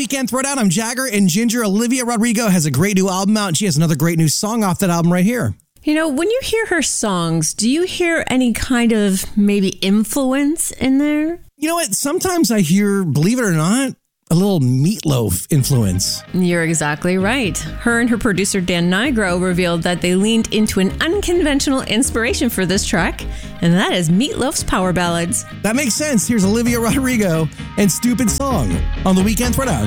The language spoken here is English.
Weekend Throwdown. I'm Jagger and Ginger. Olivia Rodrigo has a great new album out, and she has another great new song off that album right here. You know, when you hear her songs, do you hear any kind of maybe influence in there? You know what? Sometimes I hear, believe it or not, a little Meatloaf influence. You're exactly right. Her and her producer Dan Nigro revealed that they leaned into an unconventional inspiration for this track, and that is Meatloaf's Power Ballads. That makes sense. Here's Olivia Rodrigo and Stupid Song on the Weekend Throwdown.